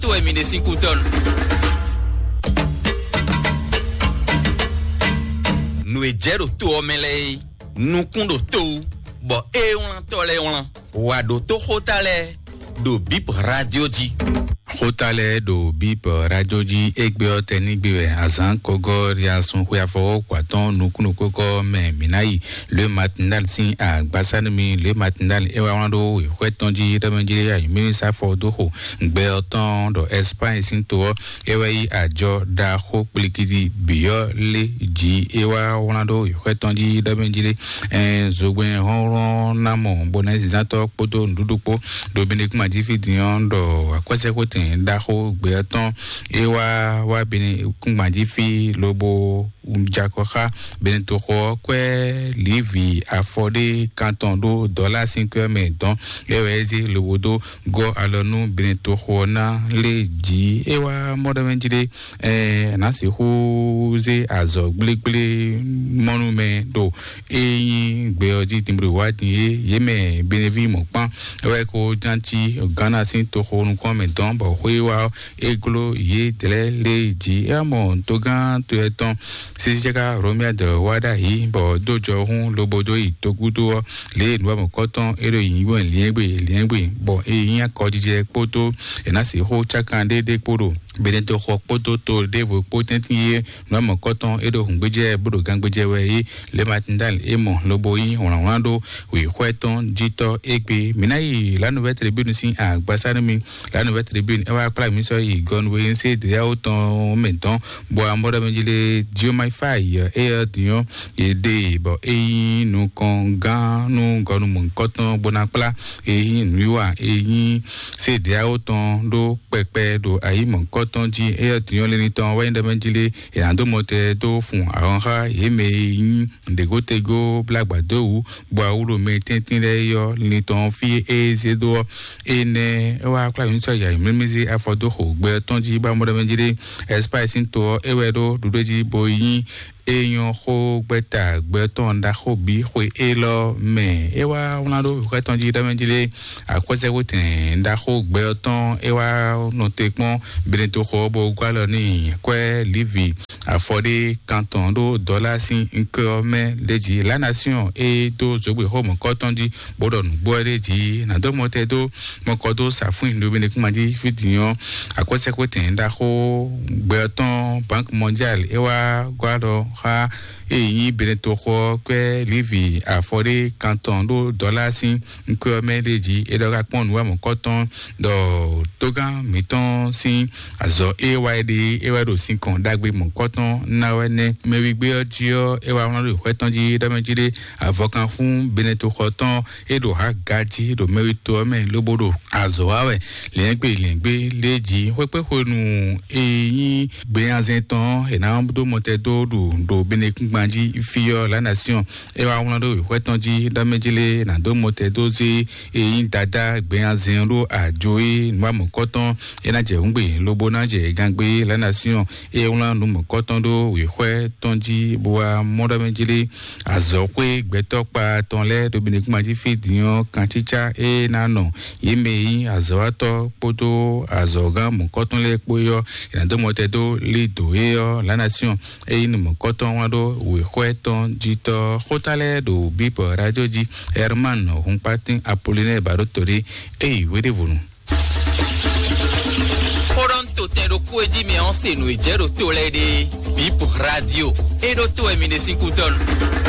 to e mi de 5 ton. Nou e jero to omele, nou kundo to, bo e on tole on, wado to hotale, do bip radio ji. Hotale do bip radio ji egbe oteni gbe azan kogo riasun ko afo kwaton nukunu koko me minayi le matinal sin agbasanmi le matinal e wa wando kweton ji de Nigeria minister for do ho gbe oton do Espagne sin to e wa yi ajo da ho plikidi biyo le ji e wa wando kweton ji de Nigeria zogben horon namo bonesi zato poto ndudupo do benik majifi dion do akwese ko daho gbeton ewa wa bini kungmaji fi lobo jakoha bini to ko kwe livi afode canton do $5 meton ewezi lobodo go alonu bini to ko na leji ewa modavenjide na si huze azo gbligbli monument do eyin gbeoji timbru wadi yeme benevi mopan ewa ko janti Ghana sin to ko nu kometon bo wa eglo ye tele leji amon togan to eton sisjeka romia de wada hi bo dojo hun lobodo itogudo le nwa mo koton ero yin won liengbe bo eyin akojije poto enasi ho chakande de poro beneto ho poto to devo potentie nwa mo koton ero hungbeje bodo gangbeje we le matindal emo loboyi onando we kweton jito egbe minayi la nouvelle tribune sin agbasarmi la nouvelle tribune Prime Minister Igon we say the auton menton bo amora menjile geomify e tion e de bo e nu konga nu gonu mun koton bonapla e nuwa e say the auton do pepe do ayi mon koton ji e tion le niton we nda menjile e ando mote do fun aronha e me yin de gotego blagbado bo awuro me tintin le yo niton fi e zedo ene wa Prime Minister ya mimizi afodo ho gbe tonji ba mo de menjire espace to ewedo dudeji boyin eyan ho gbeta gbeton da ho bi ho elo me ewa onado kwetonji da menjile akwese woten da ho gbeton ewa no tekpon beneto ho bo gwalo ni kwe livi afode canton do $5 nkome leji la nation e do zogbe ho mo kotonji bodo nu boreji na do motedo mo kodo safun no benek maji fidion akwese woten da ho gbeton bank mondial ewa gwalo ha eyi beneto ho kwe livi afode canton do $5 nkome leji e do rapon wa mo koton do togan miton sin azo EYD ewado 5 dagbe mo koton na wene mewigbe ojo ewa won ro kwetonji damejide avokan fun beneto koton edo ha gaji do merito me lobodo azo awe lengbe leji wepe honu eyin gbe anzeton e na do motedo do benekungbanji fiyo la nation ewa won ro kwetonji damejile na do motedo zi eyin dada gbe anzen ro ajoe nwa mo koton e na je ngbe lobo na je gangbe la nation e won nu mo koton do we kwe tonji boa modamejile azokwe gbetopa tonle do benekungbanji fidion kanticha e nano yeme azawato poto azogan mo koton le poyo e na do motedo lido e la nation e ni mo koton wado we kwe tonji to hotale do bip radio ji Herman Humpatin Apollinaire Barotori e wedevunu Toronto tendo kueji mi anse no ejero tole de bip radio e do to e mi de 5 ton